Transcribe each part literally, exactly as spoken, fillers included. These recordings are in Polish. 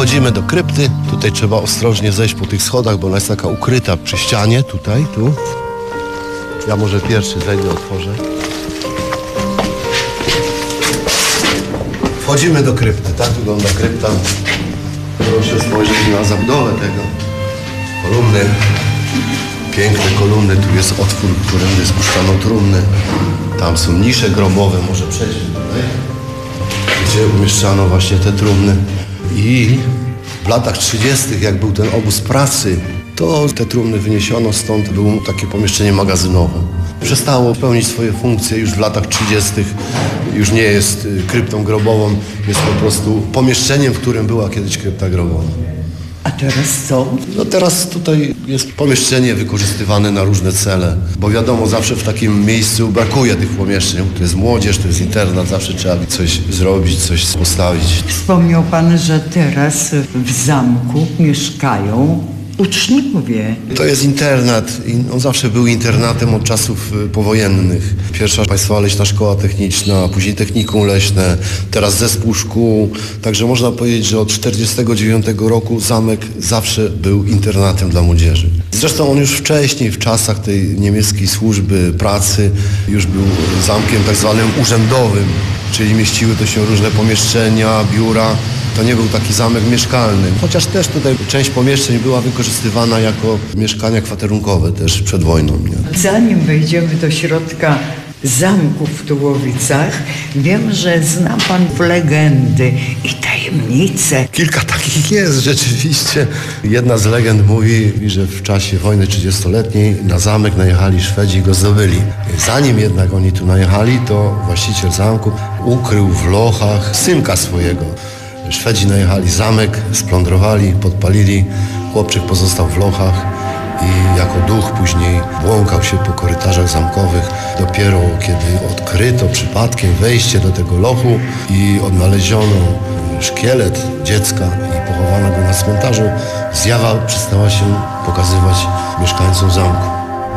Wchodzimy do krypty. Tutaj trzeba ostrożnie zejść po tych schodach, bo ona jest taka ukryta przy ścianie. Tutaj, tu. Ja może pierwszy zejdę, otworzę. Wchodzimy do krypty. Tak wygląda krypta. Proszę spojrzeć na zabudowę tego. Kolumny. Piękne kolumny. Tu jest otwór, którym spuszczano trumny. Tam są nisze grobowe. Może przejdźmy tutaj, gdzie umieszczano właśnie te trumny. I w latach trzydziestych, jak był ten obóz pracy, to te trumny wyniesiono, stąd było takie pomieszczenie magazynowe. Przestało pełnić swoje funkcje już w latach trzydziestych. Już nie jest kryptą grobową, jest po prostu pomieszczeniem, w którym była kiedyś krypta grobowa. A teraz co? No teraz tutaj jest pomieszczenie wykorzystywane na różne cele, bo wiadomo, zawsze w takim miejscu brakuje tych pomieszczeń. To jest młodzież, to jest internat, zawsze trzeba coś zrobić, coś postawić. Wspomniał pan, że teraz w zamku mieszkają uczniowie. To jest internat i on zawsze był internatem od czasów powojennych. Pierwsza Państwowa Leśna Szkoła Techniczna, później Technikum Leśne, teraz zespół szkół. Także można powiedzieć, że od tysiąc dziewięćset czterdziestego dziewiątego roku zamek zawsze był internatem dla młodzieży. Zresztą on już wcześniej, w czasach tej niemieckiej służby pracy, już był zamkiem tak zwanym urzędowym, czyli mieściły to się różne pomieszczenia, biura. To nie był taki zamek mieszkalny, chociaż też tutaj część pomieszczeń była wykorzystywana jako mieszkania kwaterunkowe też przed wojną. Nie? Zanim wejdziemy do środka zamku w Tułowicach, wiem, że zna pan legendy i tajemnice. Kilka takich jest rzeczywiście. Jedna z legend mówi, że w czasie wojny trzydziestoletniej na zamek najechali Szwedzi i go zdobyli. Zanim jednak oni tu najechali, to właściciel zamku ukrył w lochach synka swojego. Szwedzi najechali zamek, splądrowali, podpalili. Chłopczyk pozostał w lochach i jako duch później błąkał się po korytarzach zamkowych. Dopiero kiedy odkryto przypadkiem wejście do tego lochu i odnaleziono szkielet dziecka i pochowano go na cmentarzu, zjawa przestała się pokazywać mieszkańcom zamku.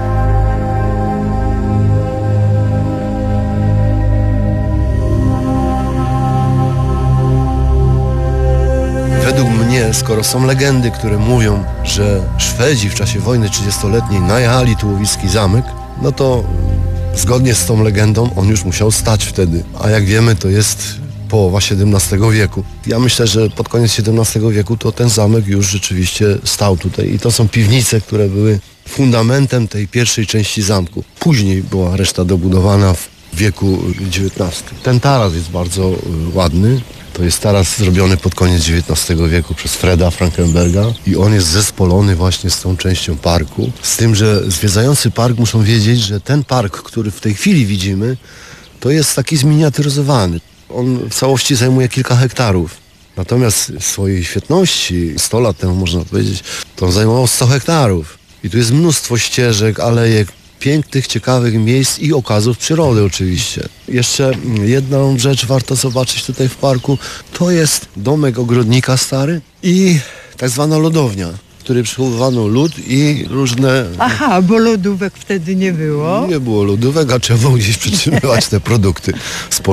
Według mnie, skoro są legendy, które mówią, że Szwedzi w czasie wojny trzydziestoletniej najechali Tułowicki zamek, no to zgodnie z tą legendą on już musiał stać wtedy. A jak wiemy, to jest połowa siedemnastego wieku. Ja myślę, że pod koniec siedemnastego wieku to ten zamek już rzeczywiście stał tutaj. I to są piwnice, które były fundamentem tej pierwszej części zamku. Później była reszta dobudowana w wieku dziewiętnastym. Ten taras jest bardzo ładny. To jest taras zrobiony pod koniec dziewiętnastego wieku przez Freda Frankenberga i on jest zespolony właśnie z tą częścią parku. Z tym, że zwiedzający park muszą wiedzieć, że ten park, który w tej chwili widzimy, to jest taki zminiaturyzowany. On w całości zajmuje kilka hektarów. Natomiast w swojej świetności, sto lat temu można powiedzieć, to on zajmował sto hektarów. I tu jest mnóstwo ścieżek, alejek, pięknych, ciekawych miejsc i okazów przyrody oczywiście. Jeszcze jedną rzecz warto zobaczyć tutaj w parku, to jest domek ogrodnika stary i tak zwana lodownia, w której przechowywano lód i różne... Aha, bo lodówek wtedy nie było? Nie było lodówek, a trzeba było gdzieś przytrzymywać te produkty z